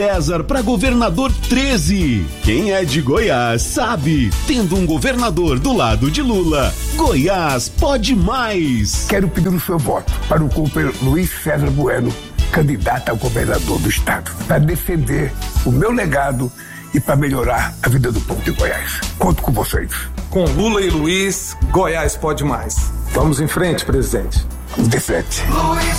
César para governador 13. Quem é de Goiás sabe, tendo um governador do lado de Lula, Goiás pode mais. Quero pedir o seu voto para o companheiro Luiz César Bueno, candidato a governador do estado, para defender o meu legado e para melhorar a vida do povo de Goiás. Conto com vocês. Com Lula e Luiz, Goiás pode mais. Vamos em frente, presidente. Vamos de frente. Luiz